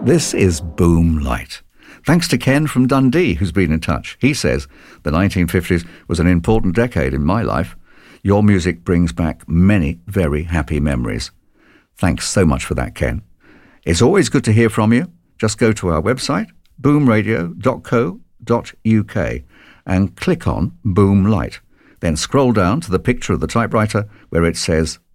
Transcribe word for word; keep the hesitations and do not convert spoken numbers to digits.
This is Boom Light. Thanks to Ken from Dundee, who's been in touch. He says, the nineteen fifties was an important decade in my life. Your music brings back many very happy memories. Thanks so much for that, Ken. It's always good to hear from you. Just go to our website, boom radio dot co dot uk, and click on Boom Light. Then scroll down to the picture of the typewriter where it says